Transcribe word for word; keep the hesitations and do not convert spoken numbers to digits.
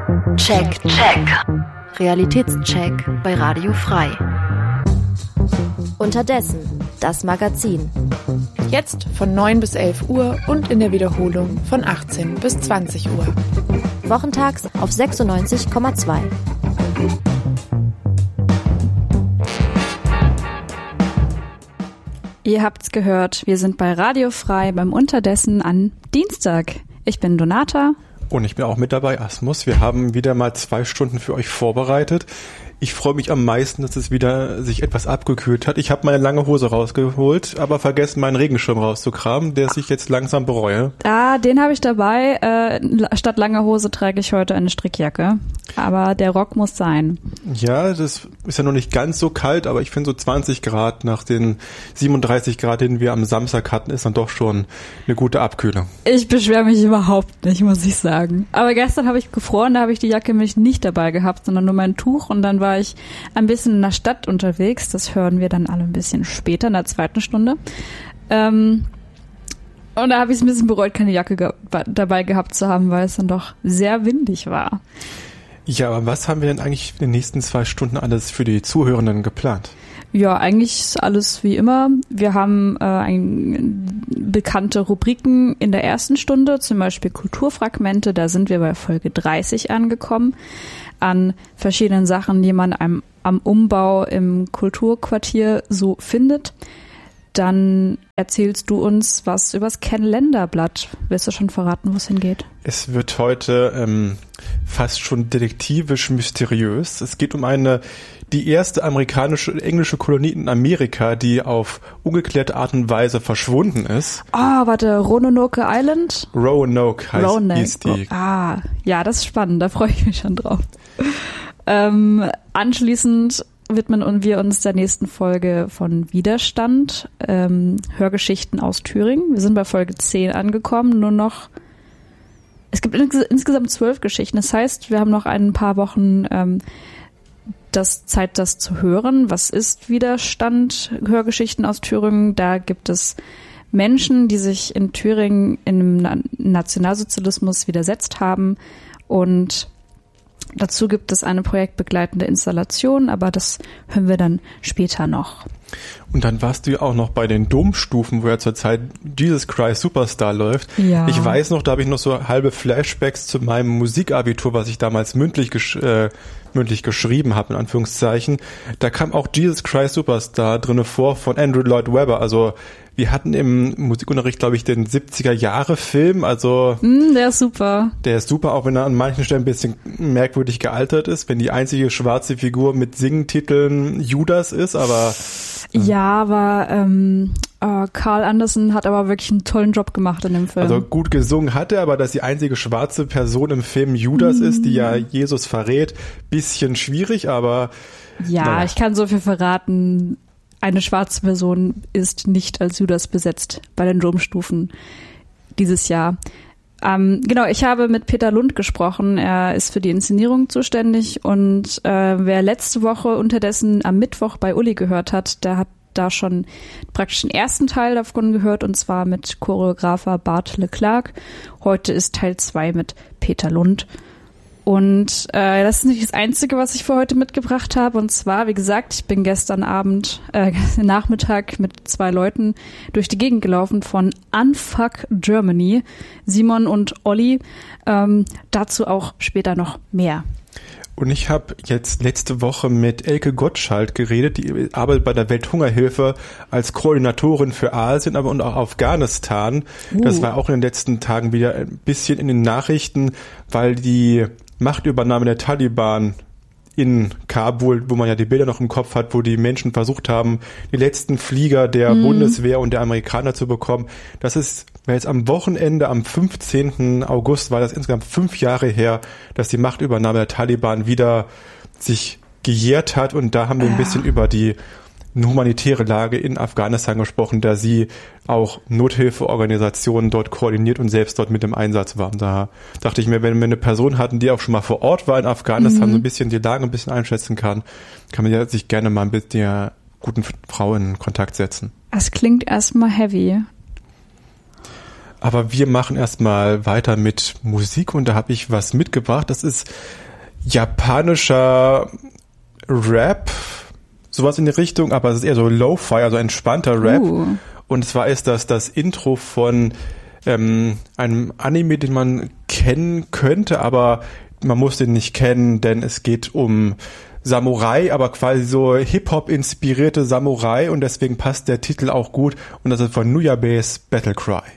Check, check. Realitätscheck bei Radio Frei. Unterdessen, das Magazin. Jetzt von neun bis elf Uhr und in der Wiederholung von achtzehn bis zwanzig Uhr. Wochentags auf sechsundneunzig Komma zwei. Ihr habt's gehört, wir sind bei Radio Frei beim Unterdessen an Dienstag. Ich bin Donata. Und ich bin auch mit dabei, Asmus. Wir haben wieder mal zwei Stunden für euch vorbereitet. Ich freue mich am meisten, dass es wieder sich etwas abgekühlt hat. Ich habe meine lange Hose rausgeholt, aber vergessen, meinen Regenschirm rauszukramen, der sich jetzt langsam bereue. Ah, den habe ich dabei. Äh, statt langer Hose trage ich heute eine Strickjacke. Aber der Rock muss sein. Ja, das ist ja noch nicht ganz so kalt, aber ich finde so zwanzig Grad nach den siebenunddreißig Grad, den wir am Samstag hatten, ist dann doch schon eine gute Abkühlung. Ich beschwere mich überhaupt nicht, muss ich sagen. Aber gestern habe ich gefroren, da habe ich die Jacke nämlich nicht dabei gehabt, sondern nur mein Tuch, und dann war war ich ein bisschen in der Stadt unterwegs. Das hören wir dann alle ein bisschen später in der zweiten Stunde. Ähm, und da habe ich es ein bisschen bereut, keine Jacke ge- dabei gehabt zu haben, weil es dann doch sehr windig war. Ja, aber was haben wir denn eigentlich in den nächsten zwei Stunden alles für die Zuhörenden geplant? Ja, eigentlich ist alles wie immer. Wir haben äh, ein, bekannte Rubriken in der ersten Stunde, zum Beispiel Kulturfragmente. Da sind wir bei Folge dreißig angekommen, an verschiedenen Sachen, die man am, am Umbau im Kulturquartier so findet. Dann erzählst du uns was übers Ken-Länder-Blatt. Willst du schon verraten, wo es hingeht? Es wird heute ähm, fast schon detektivisch mysteriös. Es geht um eine, die erste amerikanische, englische Kolonie in Amerika, die auf ungeklärte Art und Weise verschwunden ist. Ah, oh, warte, Roanoke Island? Roanoke heißt Roanoke. hieß die. Ah, ja, das ist spannend, da freue ich mich schon drauf. ähm, anschließend widmen wir uns der nächsten Folge von Widerstand, ähm, Hörgeschichten aus Thüringen. Wir sind bei Folge zehn angekommen, nur noch, es gibt ins, insgesamt zwölf Geschichten. Das heißt, wir haben noch ein paar Wochen ähm, das Zeit, das zu hören. Was ist Widerstand, Hörgeschichten aus Thüringen? Da gibt es Menschen, die sich in Thüringen im Na- Nationalsozialismus widersetzt haben, und dazu gibt es eine projektbegleitende Installation, aber das hören wir dann später noch. Und dann warst du ja auch noch bei den Domstufen, wo ja zurzeit Jesus Christ Superstar läuft. Ja. Ich weiß noch, da habe ich noch so halbe Flashbacks zu meinem Musikabitur, was ich damals mündlich, gesch- äh, mündlich geschrieben habe, in Anführungszeichen. Da kam auch Jesus Christ Superstar drinne vor von Andrew Lloyd Webber. Also wir hatten im Musikunterricht, glaube ich, den siebziger-Jahre-Film. Also Mm, der ist super. Der ist super, auch wenn er an manchen Stellen ein bisschen merkwürdig gealtert ist, wenn die einzige schwarze Figur mit Singtiteln Judas ist, aber Ja, aber ähm, äh, Carl Anderson hat aber wirklich einen tollen Job gemacht in dem Film. Also gut gesungen hat er, aber dass die einzige schwarze Person im Film Judas mm. ist, die ja Jesus verrät, bisschen schwierig, aber ja, naja. Ich kann so viel verraten. Eine schwarze Person ist nicht als Judas besetzt bei den Domstufen dieses Jahr. Ähm, genau, ich habe mit Peter Lund gesprochen. Er ist für die Inszenierung zuständig, und äh, wer letzte Woche unterdessen am Mittwoch bei Uli gehört hat, der hat da schon praktisch den ersten Teil davon gehört, und zwar mit Choreografer Bart Leclerc. Heute ist Teil zwei mit Peter Lund. Und äh, das ist nicht das Einzige, was ich für heute mitgebracht habe. Und zwar, wie gesagt, ich bin gestern Abend, äh, Nachmittag mit zwei Leuten durch die Gegend gelaufen von Unfuck Germany, Simon und Olli. Ähm, dazu auch später noch mehr. Und ich habe jetzt letzte Woche mit Elke Gottschalk geredet, die arbeitet bei der Welthungerhilfe als Koordinatorin für Asien, aber und auch Afghanistan. Uh. Das war auch in den letzten Tagen wieder ein bisschen in den Nachrichten, weil die Machtübernahme der Taliban in Kabul, wo man ja die Bilder noch im Kopf hat, wo die Menschen versucht haben, die letzten Flieger der mhm. Bundeswehr und der Amerikaner zu bekommen. Das ist, jetzt am Wochenende, am fünfzehnten August, war das insgesamt fünf Jahre her, dass die Machtübernahme der Taliban wieder sich gejährt hat. Und da haben wir ein bisschen über die humanitäre Lage in Afghanistan gesprochen, da sie auch Nothilfeorganisationen dort koordiniert und selbst dort mit im Einsatz war. Und da dachte ich mir, wenn wir eine Person hatten, die auch schon mal vor Ort war in Afghanistan, mhm. so ein bisschen die Lage ein bisschen einschätzen kann, kann man ja sich gerne mal mit der guten Frau in Kontakt setzen. Das klingt erstmal heavy. Aber wir machen erstmal weiter mit Musik und da habe ich was mitgebracht. Das ist japanischer Rap, sowas in die Richtung, aber es ist eher so Lo-Fi, also entspannter Rap. Uh. Und zwar ist das das Intro von ähm, einem Anime, den man kennen könnte, aber man muss den nicht kennen, denn es geht um Samurai, aber quasi so Hip-Hop inspirierte Samurai und deswegen passt der Titel auch gut und das ist von Nuyabes Battle Cry.